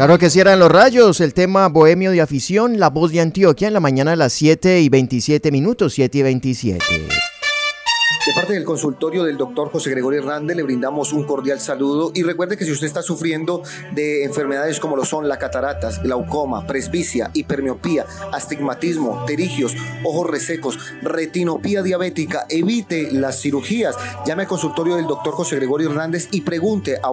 Claro que sí, eran los rayos, el tema bohemio de afición, la voz de Antioquia en la mañana a las 7:27, 7:27. De parte del consultorio del doctor José Gregorio Hernández le brindamos un cordial saludo y recuerde que si usted está sufriendo de enfermedades como lo son las cataratas, glaucoma, presbicia, hipermiopía, astigmatismo, pterigios, ojos resecos, retinopía diabética, evite las cirugías. Llame al consultorio del doctor José Gregorio Hernández y pregunte a